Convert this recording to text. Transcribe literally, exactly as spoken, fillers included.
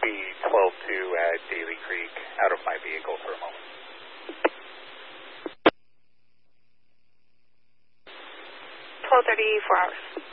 be twelve two at Daly Creek, out of my vehicle for a moment. twelve thirty, four hours.